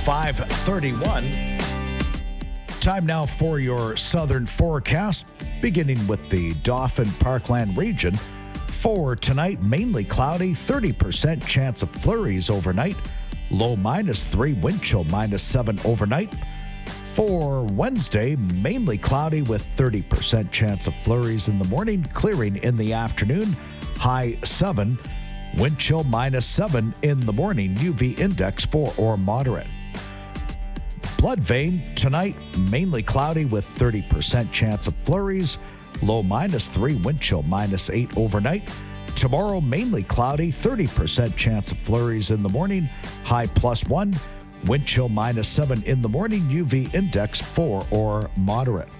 5:31. Time now for your southern forecast, beginning with the Dauphin Parkland region. For tonight, mainly cloudy, 30% chance of flurries overnight. Low -3, wind chill -7 overnight. For Wednesday, mainly cloudy with 30% chance of flurries in the morning, clearing in the afternoon. High 7, wind chill -7 in the morning, UV index 4 or moderate. Blood vein, tonight, mainly cloudy with 30% chance of flurries. Low -3, wind chill -8 overnight. Tomorrow, mainly cloudy, 30% chance of flurries in the morning. High +1, wind chill -7 in the morning, UV index 4 or moderate.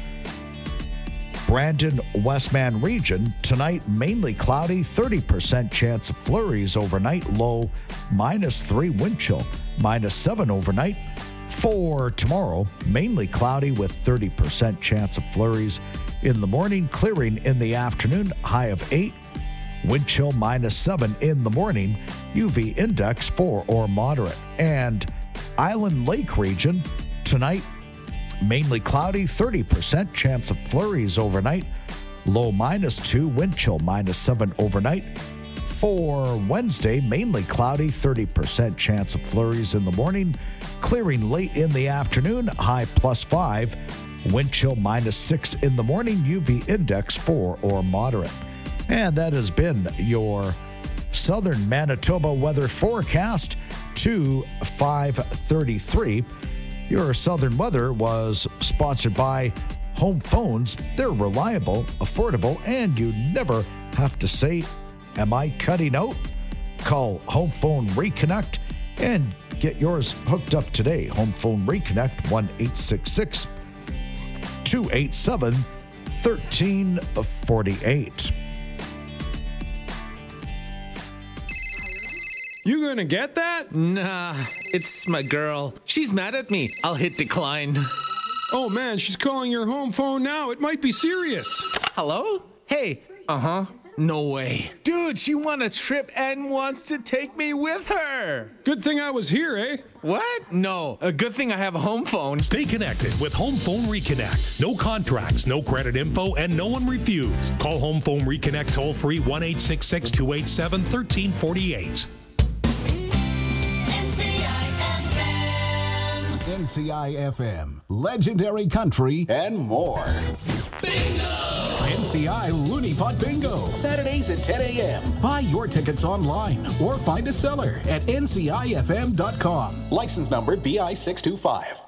Brandon Westman region, tonight, mainly cloudy, 30% chance of flurries overnight. Low -3, wind chill -7 overnight. For tomorrow, mainly cloudy with 30% chance of flurries in the morning, clearing in the afternoon, high of 8, wind chill -7 in the morning, UV index 4 or moderate. And Island Lake region, tonight, mainly cloudy, 30% chance of flurries overnight, low -2, wind chill -7 overnight. For Wednesday, mainly cloudy, 30% chance of flurries in the morning, clearing late in the afternoon, high +5, wind chill -6 in the morning, UV index 4 or moderate. And that has been your southern Manitoba weather forecast to 5:33. Your southern weather was sponsored by Home Phones. They're reliable, affordable, and you never have to say, "Am I cutting out?" Call Home Phone Reconnect and get yours hooked up today. Home Phone Reconnect, 1-866-287-1348. You gonna get that? Nah, it's my girl. She's mad at me. I'll hit decline. Oh man, she's calling your home phone now. It might be serious. Hello? Hey. No way. Dude, she won a trip and wants to take me with her. Good thing I was here, eh? What? No, a good thing I have a home phone. Stay connected with Home Phone Reconnect. No contracts, no credit info, and no one refused. Call Home Phone Reconnect toll-free 1-866-287-1348. NCI-FM, legendary country, and more. NCI Looney Pot Bingo, Saturdays at 10 a.m. Buy your tickets online or find a seller at ncifm.com. License number BI 625.